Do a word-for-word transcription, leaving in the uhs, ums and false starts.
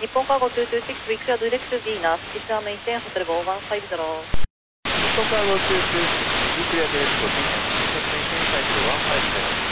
日本カーゴにーにーろく、ウィクラドディレクトビーナス、イスラメインテンホテルごーワンファイブゼロ。 日本カーゴにーにーろく、ウィクラドディレクトビーナス、イスラメインテンホテルごーワンファイブゼロ。